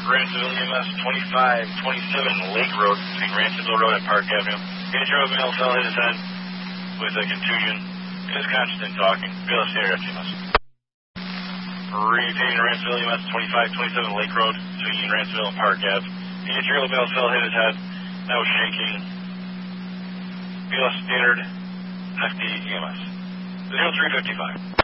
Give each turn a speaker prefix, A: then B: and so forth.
A: Ransomville EMS 2527 Lake Road between Ransomville Road and Park Avenue. Injured male fell hit his head with a contusion. Is conscious and talking. BLS area EMS. Repeating Ransomville EMS 2527 Lake Road between Ransomville and Park Ave. The injured male fell hit his head. That was shaking. BLS standard FD EMS. 0355.